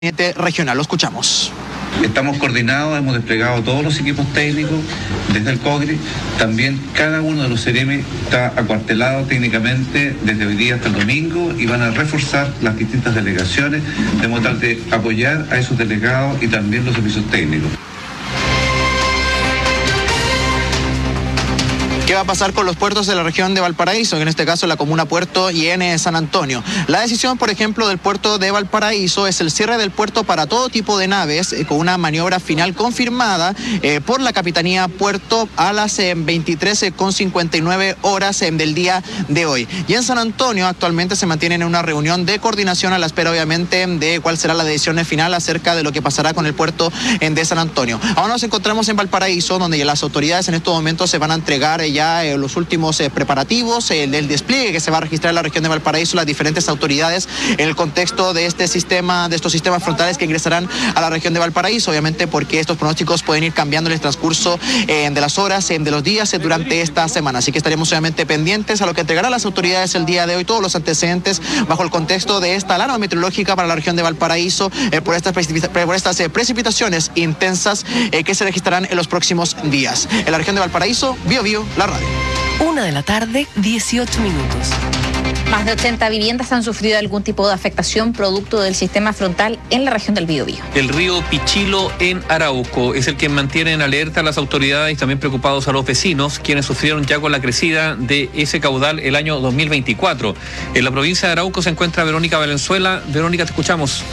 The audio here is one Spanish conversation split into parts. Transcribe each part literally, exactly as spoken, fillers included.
regional. Lo escuchamos. Estamos coordinados, hemos desplegado todos los equipos técnicos desde el COGRI. También cada uno de los CEREMI está acuartelado técnicamente desde hoy día hasta el domingo y van a reforzar las distintas delegaciones de modo tal de apoyar a esos delegados y también los servicios técnicos. ¿Qué va a pasar con los puertos de la región de Valparaíso? En este caso la comuna Puerto y en San Antonio. La decisión, por ejemplo, del puerto de Valparaíso es el cierre del puerto para todo tipo de naves, eh, con una maniobra final confirmada eh, por la Capitanía Puerto a las eh, veintitrés con cincuenta y nueve horas eh, del día de hoy. Y en San Antonio actualmente se mantiene en una reunión de coordinación a la espera, obviamente, de cuál será la decisión final acerca de lo que pasará con el puerto eh, de San Antonio. Ahora nos encontramos en Valparaíso, donde ya las autoridades en estos momentos se van a entregar eh, ya Eh, los últimos eh, preparativos, eh, el despliegue que se va a registrar en la región de Valparaíso, las diferentes autoridades en el contexto de este sistema, de estos sistemas frontales que ingresarán a la región de Valparaíso, obviamente porque estos pronósticos pueden ir cambiando en el transcurso eh, de las horas, eh, de los días eh, durante esta semana. Así que estaremos obviamente pendientes a lo que entregarán las autoridades el día de hoy, todos los antecedentes bajo el contexto de esta alarma meteorológica para la región de Valparaíso eh, por estas, precipita por estas eh, precipitaciones intensas eh, que se registrarán en los próximos días. En la región de Valparaíso, Bio Bio, la radio. Una de la tarde, dieciocho minutos. Más de ochenta viviendas han sufrido algún tipo de afectación producto del sistema frontal en la región del Biobío. El río Pichilo en Arauco es el que mantiene en alerta a las autoridades y también preocupados a los vecinos, quienes sufrieron ya con la crecida de ese caudal el año dos mil veinticuatro. En la provincia de Arauco se encuentra Verónica Valenzuela. Verónica, te escuchamos.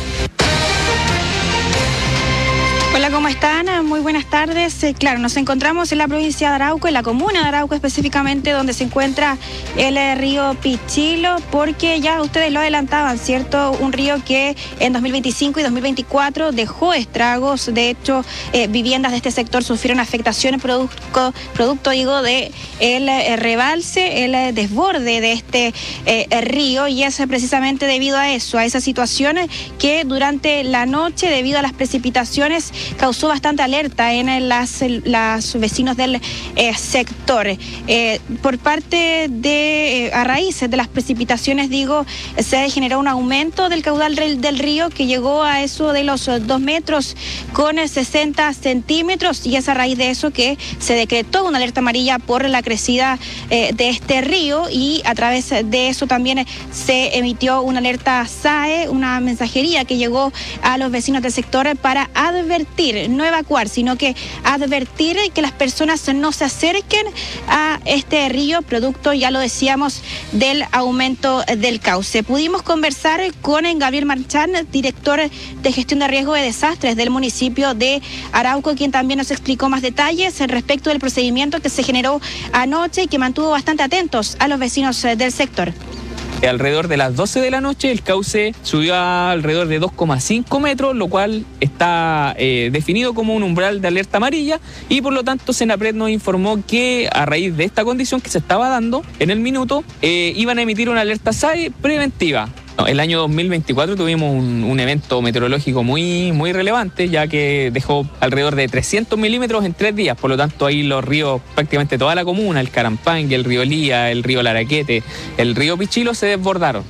Hola, ¿cómo están? Muy buenas tardes. Eh, claro, nos encontramos en la provincia de Arauco, en la comuna de Arauco específicamente, donde se encuentra el eh, río Pichilo, porque ya ustedes lo adelantaban, ¿cierto? Un río que en dos mil veinticinco y dos mil veinticuatro dejó estragos. De hecho, eh, viviendas de este sector sufrieron afectaciones producto, producto digo, de el eh, rebalse, el eh, desborde de este eh, río, y es precisamente debido a eso, a esas situaciones que durante la noche, debido a las precipitaciones, causó bastante alerta en las, las vecinos del eh, sector. Eh, por parte de, eh, a raíz de las precipitaciones, digo, se generó un aumento del caudal del, del río que llegó a eso de los dos metros con sesenta centímetros, y es a raíz de eso que se decretó una alerta amarilla por la crecida eh, de este río, y a través de eso también se emitió una alerta S A E, una mensajería que llegó a los vecinos del sector para advertir, no evacuar, sino que advertir que las personas no se acerquen a este río, producto, ya lo decíamos, del aumento del cauce. Pudimos conversar con Gabriel Marchán, director de gestión de riesgo de desastres del municipio de Arauco, quien también nos explicó más detalles respecto del procedimiento que se generó anoche y que mantuvo bastante atentos a los vecinos del sector. Alrededor de las doce de la noche el cauce subió a alrededor de dos coma cinco metros, lo cual está eh, definido como un umbral de alerta amarilla, y por lo tanto Senapred nos informó que a raíz de esta condición que se estaba dando en el minuto, eh, iban a emitir una alerta S A E preventiva. El año dos mil veinticuatro tuvimos un, un evento meteorológico muy, muy relevante, ya que dejó alrededor de trescientos milímetros en tres días. Por lo tanto, ahí los ríos, prácticamente toda la comuna, el Carampangue, el río Lía, el río Laraquete, el río Pichilo, se desbordaron.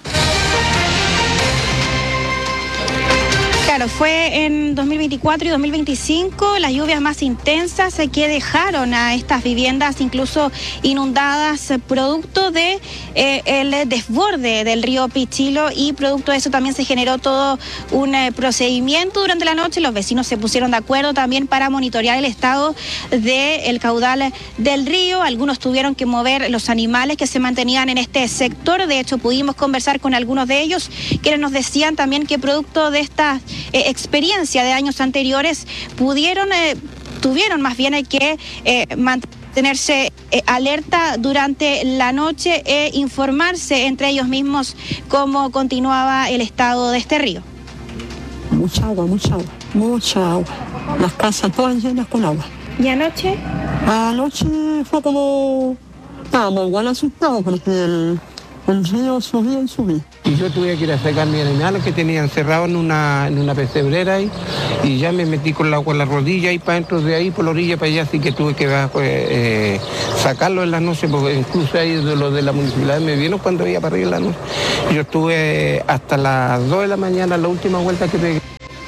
Claro, fue en dos mil veinticuatro y dos mil veinticinco las lluvias más intensas que dejaron a estas viviendas incluso inundadas, producto de eh, el desborde del río Pichilo, y producto de eso también se generó todo un eh, procedimiento durante la noche. Los vecinos se pusieron de acuerdo también para monitorear el estado del caudal del río. Algunos tuvieron que mover los animales que se mantenían en este sector. De hecho, pudimos conversar con algunos de ellos, quienes nos decían también que producto de esta Eh, experiencia de años anteriores pudieron, eh, tuvieron más bien que eh, mantenerse eh, alerta durante la noche e informarse entre ellos mismos cómo continuaba el estado de este río. Mucha agua, mucha agua, mucha agua. Las casas todas llenas con agua. ¿Y anoche? Anoche fue como... Estábamos igual asustados porque el, El río subía y subía. Y yo tuve que ir a sacar mi animal que tenía encerrado en una, en una pesebrera ahí, y ya me metí con el agua en la rodilla y para dentro de ahí, por la orilla para allá, así que tuve que bajo, eh, sacarlo en la noche, porque incluso ahí de los de la municipalidad me vieron cuando iba para arriba en la noche. Yo estuve hasta las dos de la mañana, la última vuelta que pegué.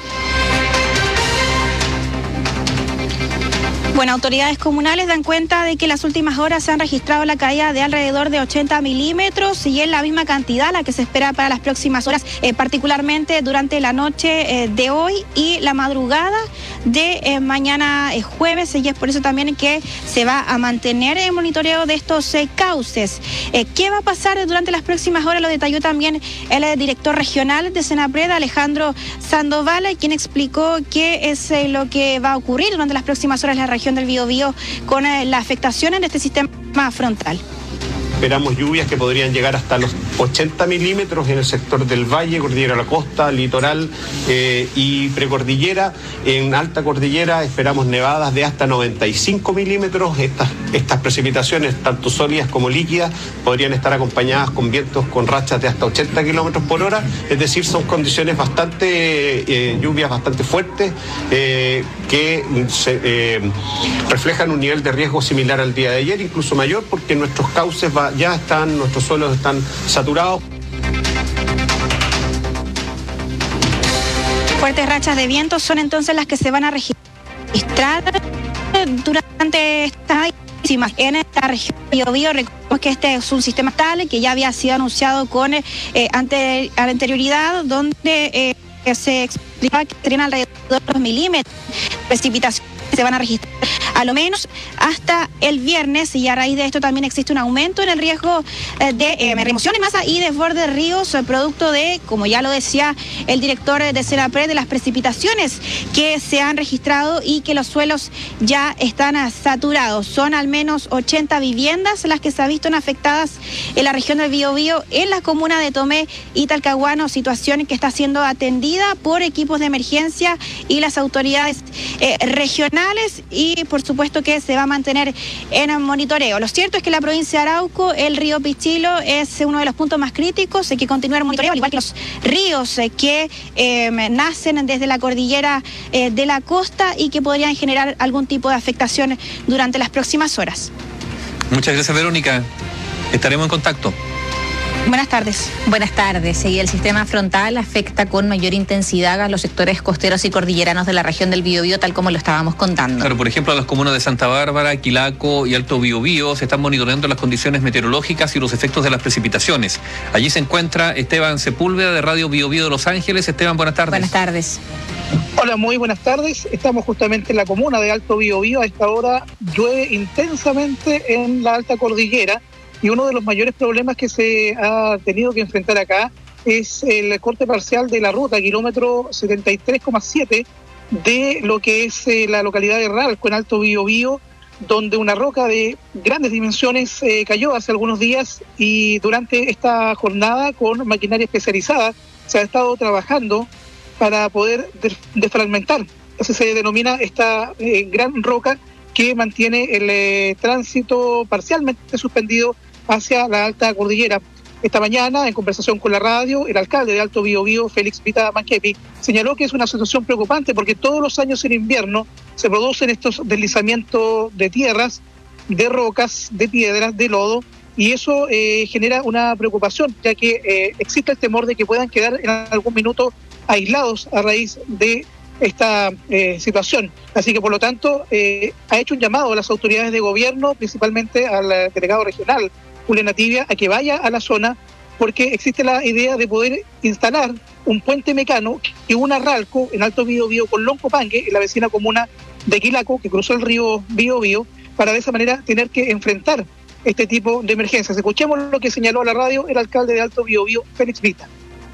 Bueno, autoridades comunales dan cuenta de que en las últimas horas se han registrado la caída de alrededor de ochenta milímetros y es la misma cantidad la que se espera para las próximas horas, eh, particularmente durante la noche eh, de hoy y la madrugada de eh, mañana eh, jueves, y es por eso también que se va a mantener el monitoreo de estos eh, cauces. Eh, ¿Qué va a pasar durante las próximas horas? Lo detalló también el eh, director regional de Senapred, Alejandro Sandoval, quien explicó qué es eh, lo que va a ocurrir durante las próximas horas en la región del Biobío con eh, la afectación en este sistema frontal. Esperamos lluvias que podrían llegar hasta los ochenta milímetros en el sector del Valle, Cordillera de la Costa, Litoral eh, y Precordillera. En Alta Cordillera esperamos nevadas de hasta noventa y cinco milímetros. Estas, estas precipitaciones, tanto sólidas como líquidas, podrían estar acompañadas con vientos con rachas de hasta ochenta kilómetros por hora. Es decir, son condiciones bastante, eh, lluvias bastante fuertes eh, que se, eh, reflejan un nivel de riesgo similar al día de ayer, incluso mayor, porque nuestros cauces va, ya están, nuestros suelos están saturados. Fuertes rachas de viento son entonces las que se van a registrar durante esta en esta región de Biobío. Recordemos que este es un sistema tal que ya había sido anunciado con eh, ante, anterioridad, donde eh, se explicaba que serían alrededor de dos milímetros de precipitación que se van a registrar a lo menos hasta el viernes, y a raíz de esto también existe un aumento en el riesgo de eh, remoción de masa y desborde de ríos, producto de, como ya lo decía el director de Senapred, de las precipitaciones que se han registrado y que los suelos ya están saturados. Son al menos ochenta viviendas las que se han visto afectadas en la región del Biobío, en la comuna de Tomé y Talcahuano, situación que está siendo atendida por equipos de emergencia y las autoridades eh, regionales, y por supuesto que se va a mantener en monitoreo. Lo cierto es que en la provincia de Arauco el río Pichilo es uno de los puntos más críticos, hay que continuar el monitoreo, al igual que los ríos eh, que eh, nacen desde la cordillera eh, de la costa y que podrían generar algún tipo de afectación durante las próximas horas. Muchas gracias, Verónica. Estaremos en contacto. Buenas tardes. Buenas tardes. Y el sistema frontal afecta con mayor intensidad a los sectores costeros y cordilleranos de la región del Biobío, tal como lo estábamos contando. Claro, por ejemplo, a las comunas de Santa Bárbara, Quilaco y Alto Biobío se están monitoreando las condiciones meteorológicas y los efectos de las precipitaciones. Allí se encuentra Esteban Sepúlveda de Radio Biobío de Los Ángeles. Esteban, buenas tardes. Buenas tardes. Hola, muy buenas tardes. Estamos justamente en la comuna de Alto Biobío. A esta hora llueve intensamente en la alta cordillera. Y uno de los mayores problemas que se ha tenido que enfrentar acá es el corte parcial de la ruta, kilómetro setenta y tres coma siete, de lo que es eh, la localidad de Ralco, en Alto Biobío, donde una roca de grandes dimensiones eh, cayó hace algunos días, y durante esta jornada con maquinaria especializada se ha estado trabajando para poder desfragmentar. Así se denomina esta eh, gran roca que mantiene el eh, tránsito parcialmente suspendido hacia la alta cordillera. Esta mañana, en conversación con la radio, el alcalde de Alto Biobío, Félix Vita Manquepi, señaló que es una situación preocupante porque todos los años en invierno se producen estos deslizamientos de tierras, de rocas, de piedras, de lodo, y eso eh, genera una preocupación, ya que eh, existe el temor de que puedan quedar en algún minuto aislados a raíz de esta eh, situación. Así que, por lo tanto, eh, ha hecho un llamado a las autoridades de gobierno, principalmente al delegado regional, Julián Tibia, a que vaya a la zona, porque existe la idea de poder instalar un puente mecano que una Ralco en Alto Biobío con Loncopangue, en la vecina comuna de Quilaco, que cruzó el río Biobío, para de esa manera tener que enfrentar este tipo de emergencias. Escuchemos lo que señaló a la radio el alcalde de Alto Biobío, Félix Vita.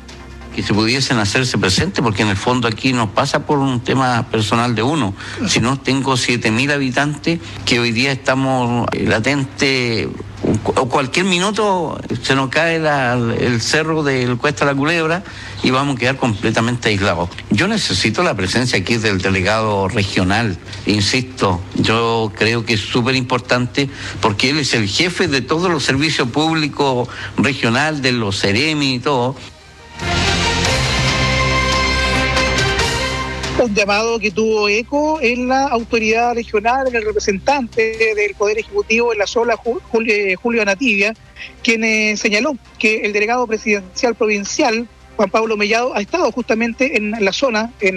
Que se pudiesen hacerse presentes, porque en el fondo aquí no pasa por un tema personal de uno, sino tengo siete mil habitantes que hoy día estamos latente un o cualquier minuto se nos cae la, el cerro del Cuesta La Culebra y vamos a quedar completamente aislados. Yo necesito la presencia aquí del delegado regional, insisto, yo creo que es súper importante porque él es el jefe de todos los servicios públicos regional, de los Ceremi y todo. Un llamado que tuvo eco en la autoridad regional, en el representante del Poder Ejecutivo en la zona, Julio, Julio Anativia, quien eh, señaló que el delegado presidencial provincial, Juan Pablo Mellado, ha estado justamente en la zona, en